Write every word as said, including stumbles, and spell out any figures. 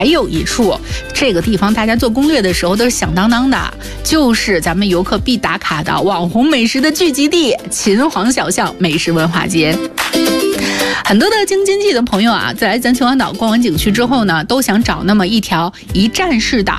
还有一处，这个地方大家做攻略的时候都是响当当的，就是咱们游客必打卡的网红美食的聚集地——秦皇小巷美食文化街。很多的京津冀的朋友啊，在来咱秦皇岛逛完景区之后呢，都想找那么一条一站式的